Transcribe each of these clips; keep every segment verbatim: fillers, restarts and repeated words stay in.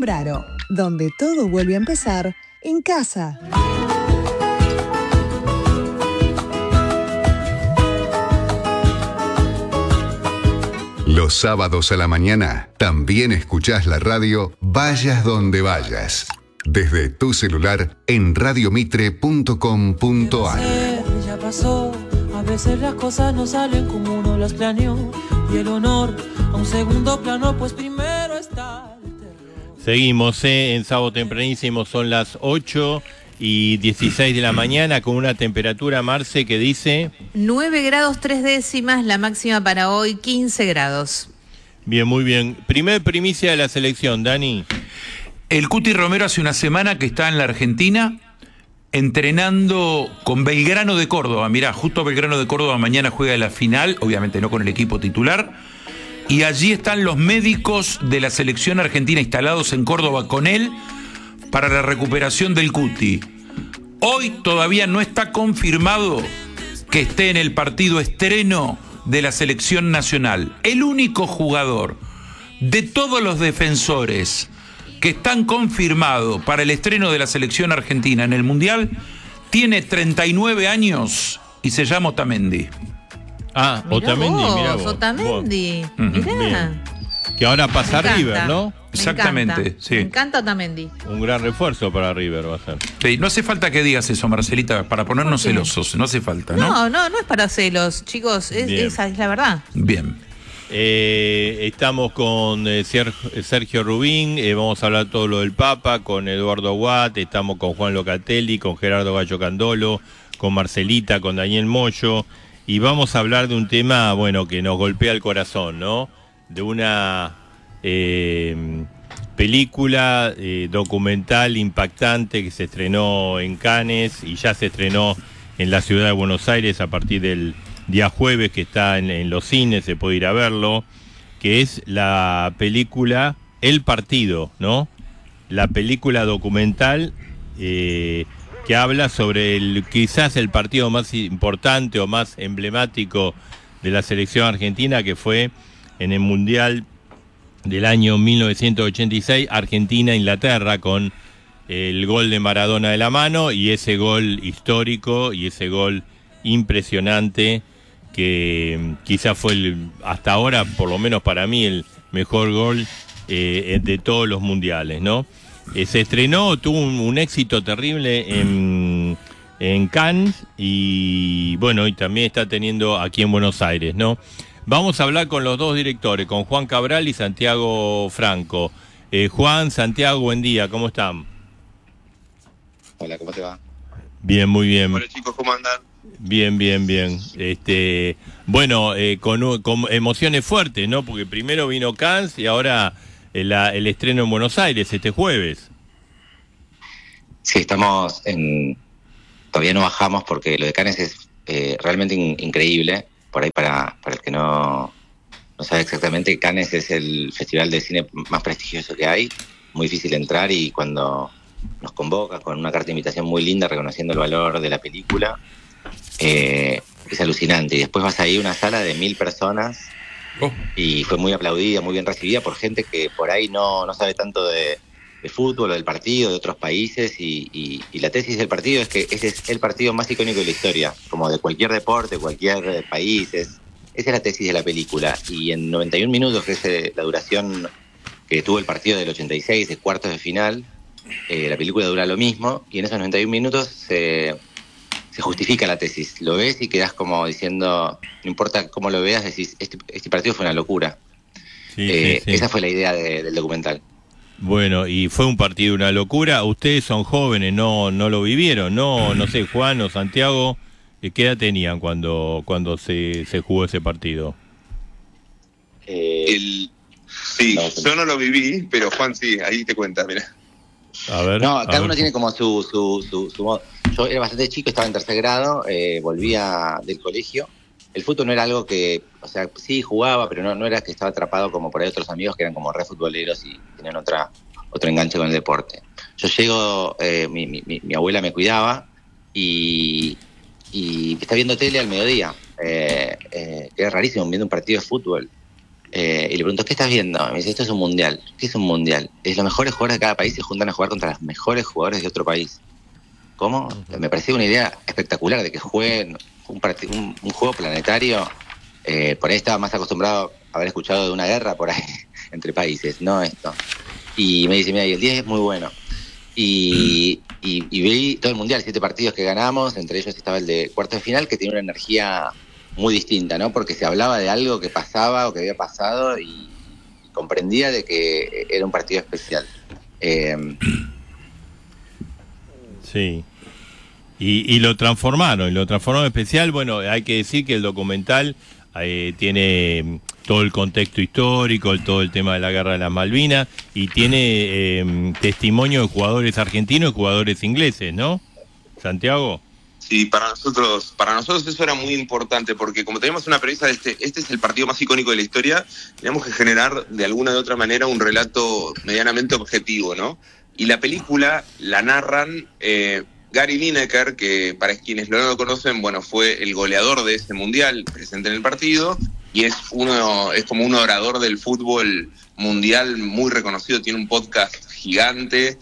Braro, donde todo vuelve a empezar en casa. Los sábados a la mañana también escuchás la radio Vayas donde vayas. Desde tu celular en radio mitre punto com punto a r. Ya pasó, a veces las cosas no salen como uno las planeó. Y el honor a un segundo plano, pues primero está el terror. Seguimos eh, en sábado tempranísimo, son las ocho y dieciséis de la mañana con una temperatura, Marce, que dice... nueve grados tres décimas, la máxima para hoy, quince grados. Bien, muy bien. Primer primicia de la selección, Dani. El Cuti Romero hace una semana que está en la Argentina entrenando con Belgrano de Córdoba. Mirá, justo Belgrano de Córdoba mañana juega la final, obviamente no con el equipo titular. Y allí están los médicos de la selección argentina instalados en Córdoba con él para la recuperación del Cuti. Hoy todavía no está confirmado que esté en el partido estreno de la selección nacional. El único jugador de todos los defensores que están confirmados para el estreno de la selección argentina en el Mundial tiene treinta y nueve años y se llama Otamendi. Ah, Mirá Otamendi, vos, mirá vos. Otamendi, Vos. mirá. Bien. Que ahora pasa a River, ¿no? Me Exactamente, encanta. sí. Me encanta Otamendi. Un gran refuerzo para River va a ser. Sí, no hace falta que digas eso, Marcelita, para ponernos ¿Por qué? celosos. No hace falta, ¿no? No, no, no es para celos, chicos, es, Bien. esa es la verdad. Bien. Eh, estamos con eh, Ser- Sergio Rubín, eh, vamos a hablar todo lo del Papa, con Eduardo Watt, estamos con Juan Locatelli, con Gerardo Gallo Candolo, con Marcelita, con Daniel Moyo, y vamos a hablar de un tema, bueno, que nos golpea el corazón, ¿no? De una eh, película eh, documental impactante que se estrenó en Cannes y ya se estrenó en la ciudad de Buenos Aires a partir del día jueves, que está en, en los cines, se puede ir a verlo, que es la película El Partido, ¿no? La película documental eh, que habla sobre el quizás el partido más importante o más emblemático de la selección argentina, que fue en el Mundial del año mil novecientos ochenta y seis, Argentina-Inglaterra, con el gol de Maradona de la mano y ese gol histórico y ese gol impresionante que quizás fue el, hasta ahora, por lo menos para mí, el mejor gol eh, de todos los mundiales, ¿no? Eh, se estrenó, tuvo un, un éxito terrible en, en Cannes y bueno, y también está teniendo aquí en Buenos Aires, ¿no? Vamos a hablar con los dos directores, con Juan Cabral y Santiago Franco. Eh, Juan, Santiago, buen día, ¿cómo están? Hola, ¿cómo te va? Bien, muy bien. Hola chicos, ¿cómo andan? Bien, bien, bien. Este, bueno, eh, con, con emociones fuertes, ¿no? Porque primero vino Cannes y ahora el, el estreno en Buenos Aires este jueves. Sí, estamos en... Todavía no bajamos porque lo de Cannes es eh, realmente in- increíble. Por ahí para, para el que no, no sabe exactamente, Cannes es el festival de cine más prestigioso que hay. Muy difícil entrar y cuando nos convocas con una carta de invitación muy linda reconociendo el valor de la película, eh, es alucinante. Y después vas ahí a una sala de mil personas Oh. y fue muy aplaudida, muy bien recibida por gente que por ahí no, no sabe tanto de, de fútbol o del partido, de otros países, y, y, y la tesis del partido es que ese es el partido más icónico de la historia, como de cualquier deporte, cualquier eh, país, es, esa es la tesis de la película. Y en noventa y un minutos, que es eh, la duración que tuvo el partido del ochenta y seis, de cuartos de final, eh, la película dura lo mismo, y en esos noventa y un minutos se... se justifica la tesis, lo ves y quedás como diciendo, no importa cómo lo veas, decís, este, este partido fue una locura. Sí, eh, sí, sí. Esa fue la idea de, del documental. Bueno, y fue un partido una locura. Ustedes son jóvenes, no no lo vivieron, no no sé, Juan o Santiago, ¿qué edad tenían cuando cuando se, se jugó ese partido? Eh, El, sí, no, yo no lo viví, pero Juan sí, ahí te cuenta, mira. A ver. no, a cada ver. uno tiene como su, su, su, su modo. Yo era bastante chico, estaba en tercer grado, eh, volvía del colegio. El fútbol no era algo que, o sea, sí jugaba, pero no, no era que estaba atrapado como por ahí otros amigos que eran como re futboleros y tenían otra otro enganche con el deporte. Yo llego, eh, mi, mi, mi abuela me cuidaba y, y está viendo tele al mediodía, eh, eh, que era rarísimo, viendo un partido de fútbol. Eh, y le pregunto, ¿qué estás viendo? Me dice, esto es un mundial. ¿Qué es un mundial? Es los mejores jugadores de cada país se juntan a jugar contra los mejores jugadores de otro país. ¿Cómo? Me parecía una idea espectacular de que jueguen un, part- un, un juego planetario. Eh, por ahí estaba más acostumbrado a haber escuchado de una guerra por ahí entre países, no esto. Y me dice, mira, y el diez es muy bueno. Y, y, y vi todo el mundial, siete partidos que ganamos, entre ellos estaba el de cuartos de final, que tiene una energía muy distinta, ¿no? Porque se hablaba de algo que pasaba o que había pasado y, y comprendía de que era un partido especial. Eh, sí. Y, y lo transformaron, y lo transformaron en especial. Bueno, hay que decir que el documental eh, tiene todo el contexto histórico, el, todo el tema de la guerra de las Malvinas, y tiene eh, testimonio de jugadores argentinos y jugadores ingleses, ¿no? Santiago. Sí, para nosotros, para nosotros eso era muy importante, porque como teníamos una premisa de este, este es el partido más icónico de la historia, teníamos que generar de alguna u otra manera un relato medianamente objetivo, ¿no? Y la película la narran eh, Gary Lineker, que para quienes no lo conocen, bueno, fue el goleador de ese mundial presente en el partido, y es uno, es como un orador del fútbol mundial muy reconocido, tiene un podcast gigante.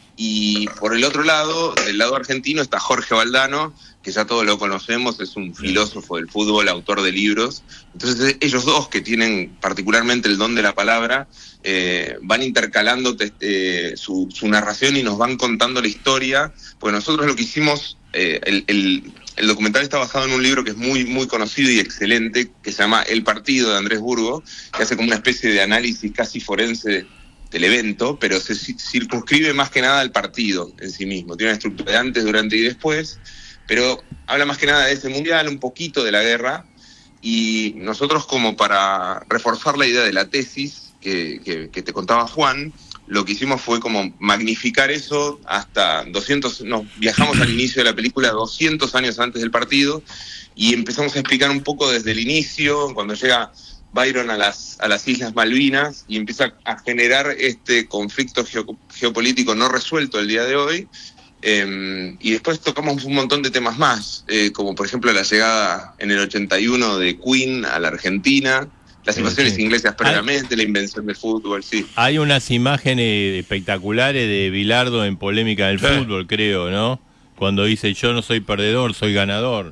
Y por el otro lado, del lado argentino, está Jorge Valdano, que ya todos lo conocemos, es un filósofo del fútbol, autor de libros. Entonces ellos dos, que tienen particularmente el don de la palabra, eh, van intercalando eh, su, su narración y nos van contando la historia. Pues nosotros lo que hicimos, eh, el, el, el documental está basado en un libro que es muy, muy conocido y excelente, que se llama El Partido, de Andrés Burgo, que hace como una especie de análisis casi forense del evento, pero se circunscribe más que nada al partido en sí mismo. Tiene una estructura de antes, durante y después, pero habla más que nada de ese mundial, un poquito de la guerra, y nosotros, como para reforzar la idea de la tesis que, que, que te contaba Juan, lo que hicimos fue como magnificar eso hasta doscientos, no, viajamos al inicio de la película doscientos años antes del partido, y empezamos a explicar un poco desde el inicio, cuando llega Byron a las, a las Islas Malvinas y empieza a generar este conflicto geo, geopolítico no resuelto el día de hoy. Eh, y después tocamos un montón de temas más, eh, como por ejemplo la llegada en el ochenta y uno de Queen a la Argentina, las invasiones sí. inglesas previamente, hay, la invención del fútbol, sí. Hay unas imágenes espectaculares de Bilardo en Polémica del sí. Fútbol, creo, ¿no? Cuando dice, yo no soy perdedor, soy ganador.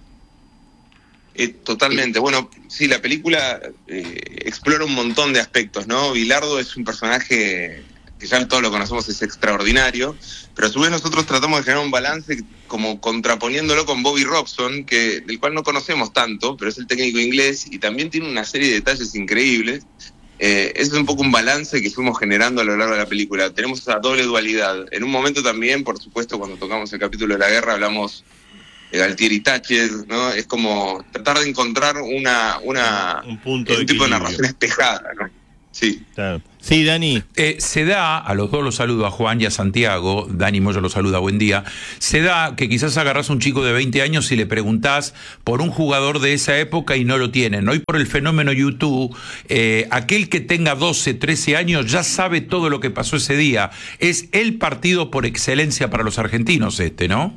Eh, totalmente. Bueno, sí, la película eh, explora un montón de aspectos, ¿no? Bilardo es un personaje que ya todos lo conocemos, es extraordinario, pero a su vez nosotros tratamos de generar un balance como contraponiéndolo con Bobby Robson, que del cual no conocemos tanto, pero es el técnico inglés y también tiene una serie de detalles increíbles. Eh, ese es un poco un balance que fuimos generando a lo largo de la película. Tenemos esa doble dualidad. En un momento también, por supuesto, cuando tocamos el capítulo de la guerra, hablamos Galtieri Thatcher, ¿no? Es como tratar de encontrar una, una un punto un de tipo equilibrio. de narración espejada, ¿no? Sí. Claro. Sí, Dani. Eh, se da, a los dos los saludo, a Juan y a Santiago, Dani Moya los saluda, buen día. Se da que quizás agarrás a un chico de veinte años y le preguntás por un jugador de esa época y no lo tienen. Hoy por el fenómeno YouTube, eh, aquel que tenga doce, trece años ya sabe todo lo que pasó ese día. Es el partido por excelencia para los argentinos este, ¿no?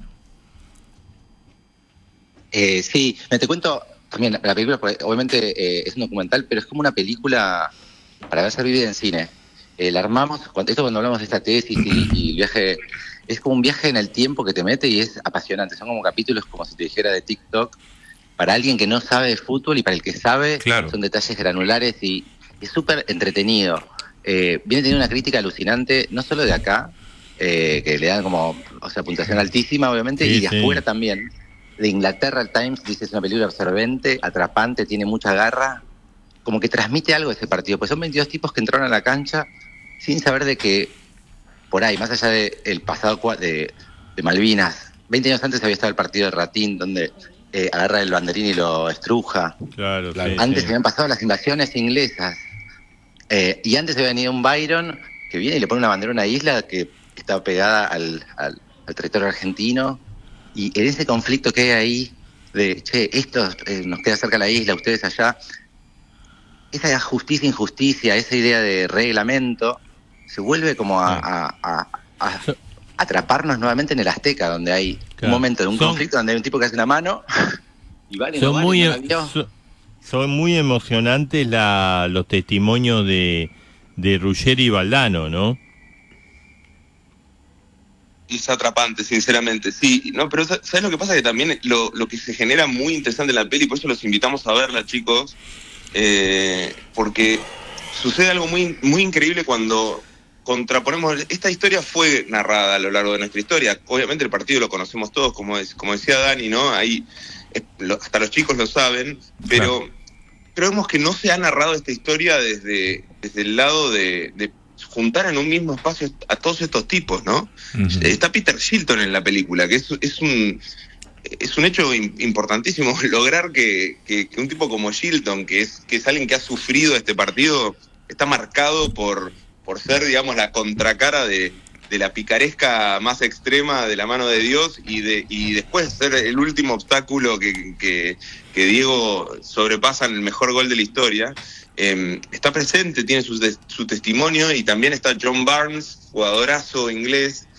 Eh, sí, me te cuento también, la película obviamente eh, es un documental, pero es como una película para ver ser vivida en cine. Eh, la armamos, cuando, esto cuando hablamos de esta tesis y, y el viaje, es como un viaje en el tiempo que te mete y es apasionante. Son como capítulos, como si te dijera, de TikTok, para alguien que no sabe de fútbol y para el que sabe, claro. Son detalles granulares y es súper entretenido. Eh, viene teniendo una crítica alucinante, no solo de acá, eh, que le dan como, o sea, puntuación altísima, obviamente, sí, y de sí. afuera también. De Inglaterra, el Times dice es una película absorbente, atrapante, tiene mucha garra, como que transmite algo de ese partido, pues son veintidós tipos que entraron a la cancha sin saber de que por ahí, más allá del de pasado de, de Malvinas, veinte años antes había estado el partido de Ratín, donde eh, agarra el banderín y lo estruja. Claro, claro. Antes sí. habían pasado las invasiones inglesas, eh, y antes había venido un Byron que viene y le pone una bandera a una isla que está pegada al, al, al territorio argentino. Y en ese conflicto que hay ahí, de, che, esto eh, nos queda cerca de la isla, ustedes allá, esa justicia, injusticia, esa idea de reglamento, se vuelve como a, a, a, a atraparnos nuevamente en el Azteca, donde hay claro. un momento de un son, conflicto donde hay un tipo que hace una mano, y vale, son no vale, muy, no valió. son, Son muy emocionantes la, los testimonios de, de Ruggeri y Valdano, ¿no? Es atrapante, sinceramente, sí. No, pero ¿sabes lo que pasa? Que también lo, lo que se genera muy interesante en la peli, por eso los invitamos a verla, chicos, eh, porque sucede algo muy, muy increíble cuando contraponemos. Esta historia fue narrada a lo largo de nuestra historia. Obviamente el partido lo conocemos todos, como, es, como decía Dani, ¿no? Ahí eh, lo, hasta los chicos lo saben, pero claro, creemos que no se ha narrado esta historia desde, desde el lado de... de juntar en un mismo espacio a todos estos tipos, ¿no? Uh-huh. Está Peter Shilton en la película, que es, es un es un hecho importantísimo lograr que, que, que un tipo como Shilton, que es que es alguien que ha sufrido este partido, está marcado por por ser, digamos, la contracara de, de la picaresca más extrema de la mano de Dios y de y después ser el último obstáculo que, que, que Diego sobrepasa en el mejor gol de la historia. Eh, está presente, tiene su, su testimonio, y también está John Barnes, jugadorazo inglés.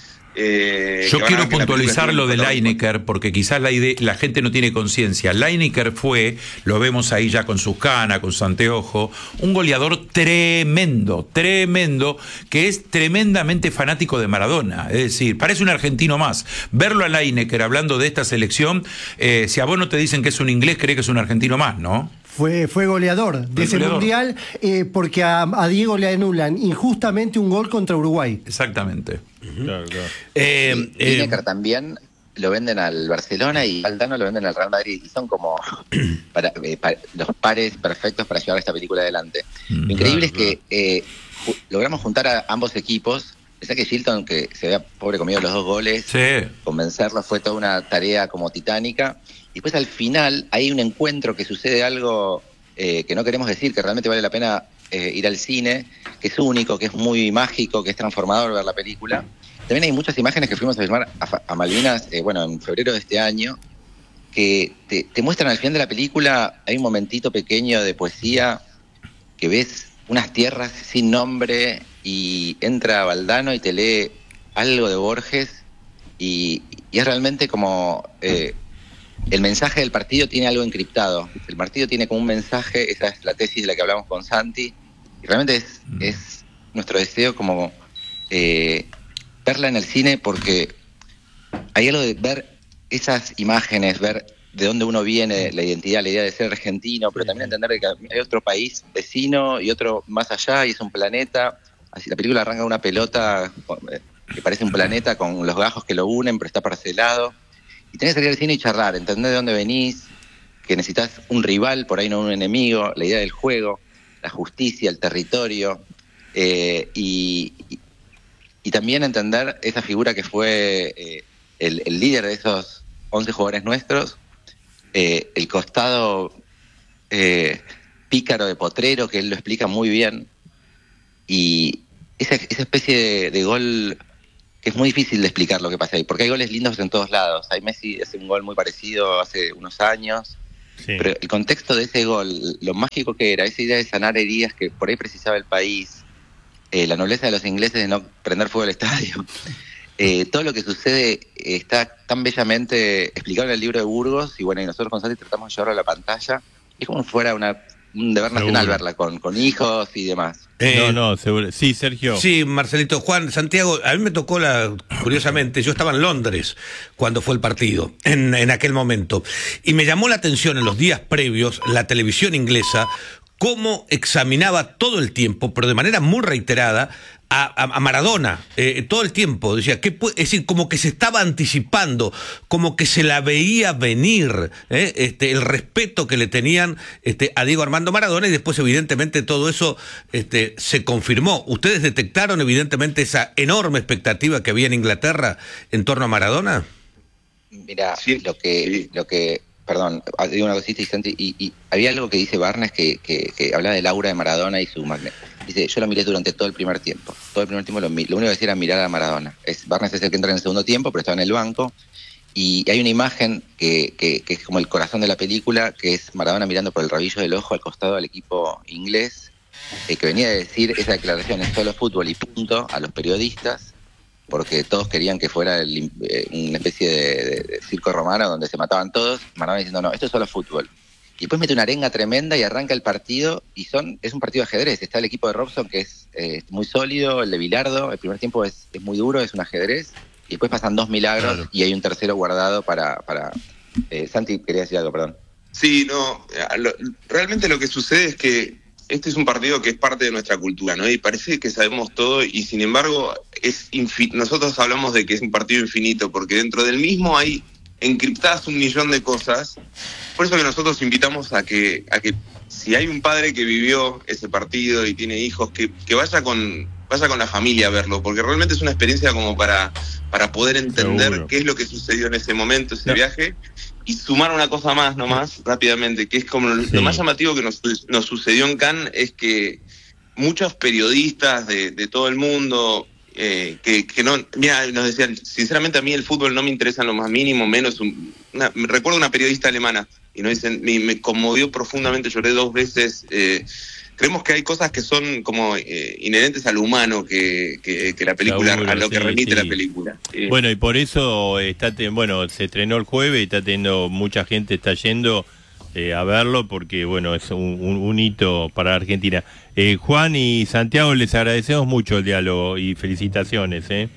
Eh, Yo quiero puntualizar lo de Lineker, porque quizás la, idea, la gente no tiene conciencia. Lineker fue, lo vemos ahí ya con sus canas, con su anteojo, un goleador tremendo, tremendo, que es tremendamente fanático de Maradona. Es decir, parece un argentino más. Verlo a Lineker hablando de esta selección, eh, si a vos no te dicen que es un inglés, cree que es un argentino más, ¿no? Fue, fue goleador de ese goleador. mundial, eh, porque a, a Diego le anulan injustamente un gol contra Uruguay. Exactamente. Uh-huh. Claro, claro. Eh, eh, Lineker también lo venden al Barcelona y Valdano lo venden al Real Madrid, y son como para, eh, para, los pares perfectos para llevar esta película adelante. Mm, lo increíble claro, es que eh, ju- logramos juntar a ambos equipos. Pensá que Shilton, que se vea pobre comido los dos goles, sí, convencerlo fue toda una tarea como titánica. Y después al final hay un encuentro que sucede algo eh, que no queremos decir, que realmente vale la pena eh, ir al cine, que es único, que es muy mágico, que es transformador ver la película. También hay muchas imágenes que fuimos a filmar a, a Malvinas, eh, bueno, en febrero de este año, que te, te muestran al final de la película, hay un momentito pequeño de poesía, que ves unas tierras sin nombre, y entra Valdano y te lee algo de Borges, y, y es realmente como... Eh, el mensaje del partido tiene algo encriptado. El partido tiene como un mensaje, esa es la tesis de la que hablamos con Santi, y realmente es, mm. es nuestro deseo como eh, verla en el cine, porque hay algo de ver esas imágenes, ver de dónde uno viene, la identidad, la idea de ser argentino, pero también entender que hay otro país vecino y otro más allá, y es un planeta. Así la película arranca una pelota que parece un planeta con los gajos que lo unen, pero está parcelado. Y tenés que salir al cine y charlar, entender de dónde venís, que necesitas un rival, por ahí no un enemigo, la idea del juego, la justicia, el territorio, eh, y, y, y también entender esa figura que fue eh, el, el líder de esos once jugadores nuestros, eh, el costado eh, pícaro de Potrero, que él lo explica muy bien, y esa, esa especie de, de gol... que es muy difícil de explicar lo que pasa ahí, porque hay goles lindos en todos lados. Hay Messi hace un gol muy parecido hace unos años, sí, pero el contexto de ese gol, lo mágico que era, esa idea de sanar heridas que por ahí precisaba el país, eh, la nobleza de los ingleses de no prender fuego al estadio, eh, todo lo que sucede está tan bellamente explicado en el libro de Burgos, y bueno, y nosotros con Santi tratamos de llevarlo a la pantalla. Es como si fuera una... un deber nacional seguro verla con, con hijos y demás. Eh, no, no, seguro. Sí, Sergio. Sí, Marcelito. Juan, Santiago, a mí me tocó, la curiosamente, yo estaba en Londres cuando fue el partido, en, en aquel momento, y me llamó la atención en los días previos la televisión inglesa cómo examinaba todo el tiempo, pero de manera muy reiterada, A, a, a Maradona, eh, todo el tiempo. Decía, ¿qué puede? Es decir, como que se estaba anticipando, como que se la veía venir, eh, este, el respeto que le tenían este, a Diego Armando Maradona, y después evidentemente todo eso este, se confirmó. ¿Ustedes detectaron evidentemente esa enorme expectativa que había en Inglaterra en torno a Maradona? Mira, sí, lo que... Sí. lo que Perdón, digo una cosita, y, y, y había algo que dice Barnes que, que, que habla del aura de Maradona y su magnet. Dice, yo lo miré durante todo el primer tiempo. Todo el primer tiempo lo, lo único que hacía era mirar a Maradona. Es, Barnes es el que entra en el segundo tiempo, pero estaba en el banco. Y hay una imagen que, que, que es como el corazón de la película, que es Maradona mirando por el rabillo del ojo al costado del equipo inglés, eh, que venía a decir esa declaración, es solo fútbol y punto, a los periodistas, porque todos querían que fuera el, eh, una especie de, de, de circo romano donde se mataban todos. Maradona diciendo, no, esto es solo fútbol. y después mete una arenga tremenda y arranca el partido, y son es un partido de ajedrez. Está el equipo de Robson, que es eh, muy sólido, el de Bilardo, el primer tiempo es, es muy duro, es un ajedrez, y después pasan dos milagros, claro. Y hay un tercero guardado para... para eh, Santi, quería decir algo, perdón. Sí, no, lo, realmente lo que sucede es que este es un partido que es parte de nuestra cultura, ¿no? Y parece que sabemos todo, y sin embargo es infi- nosotros hablamos de que es un partido infinito, porque dentro del mismo hay encriptadas un millón de cosas. Por eso que nosotros invitamos a que, a que si hay un padre que vivió ese partido y tiene hijos, que, que vaya con vaya con la familia a verlo, porque realmente es una experiencia como para, para poder entender Seguro. qué es lo que sucedió en ese momento, ese no. viaje, y sumar una cosa más nomás, rápidamente, que es como lo, sí. lo más llamativo que nos, nos sucedió en Cannes, es que muchos periodistas de, de todo el mundo, eh, que, que no, mira, nos decían, sinceramente a mí el fútbol no me interesa en lo más mínimo, menos, un, una, me recuerdo una periodista alemana, y nos dicen, me, me conmovió profundamente, lloré dos veces. eh, Creemos que hay cosas que son como eh, inherentes al humano que, que, que la película, Seguro, a lo que sí, remite sí. la película. Sí. Bueno, y por eso está te, bueno, se estrenó el jueves y está teniendo, mucha gente está yendo eh, a verlo porque, bueno, es un, un, un hito para Argentina. Eh, Juan y Santiago, les agradecemos mucho el diálogo y felicitaciones, ¿eh?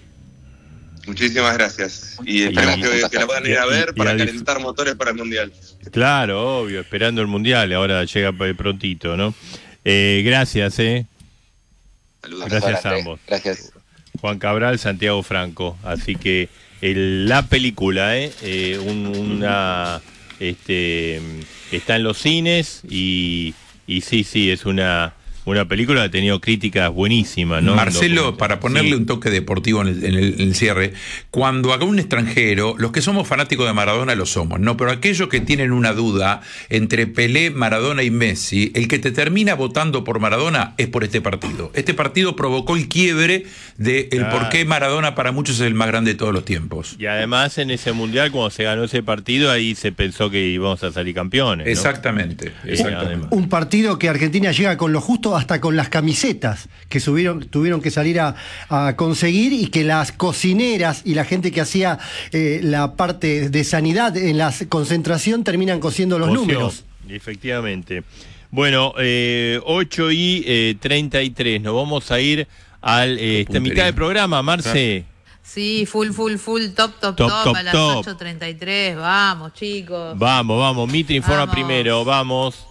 Muchísimas gracias. Y esperamos que, que la puedan ir a ver y, para y calentar dif- motores para el Mundial. Claro, obvio, esperando el Mundial, ahora llega prontito, ¿no? Eh, gracias, eh. Saludos. Gracias a ambos. Gracias. Juan Cabral, Santiago Franco. Así que el, la película, eh, eh un, una, este, está en los cines y, y sí, sí, es una, una película que ha tenido críticas buenísimas, ¿no? Marcelo, para ponerle sí. un toque deportivo en el, en, el, en el cierre, cuando acá un extranjero, los que somos fanáticos de Maradona lo somos, ¿no? Pero aquellos que tienen una duda entre Pelé, Maradona y Messi, el que te termina votando por Maradona es por este partido. Este partido provocó el quiebre de el claro. por qué Maradona para muchos es el más grande de todos los tiempos. Y además en ese mundial, cuando se ganó ese partido, ahí se pensó que íbamos a salir campeones, ¿no? Exactamente. exactamente. Un partido que Argentina llega con lo justo, hasta con las camisetas que subieron, tuvieron que salir a, a conseguir, y que las cocineras y la gente que hacía eh, la parte de sanidad en la concentración terminan cosiendo los Coció, números. Efectivamente. Bueno, eh, ocho y eh, treinta y tres, nos vamos a ir al eh, esta mitad del programa, Marce. Sí, full, full, full, top, top, top, top, top a las ocho treinta y tres, vamos chicos. Vamos, vamos, Mitre informa vamos. primero, vamos.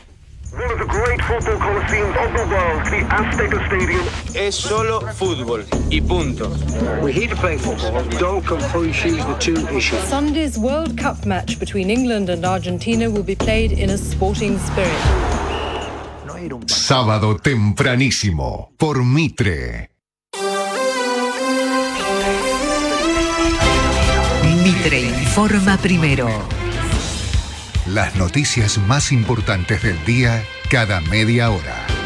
Es solo fútbol y punto. We're here to play football. Don't confuse the two issues. Sunday's World Cup match between England and Argentina will be played in a sporting spirit. Sábado tempranísimo por Mitre. Mitre informa primero. Las noticias más importantes del día cada media hora.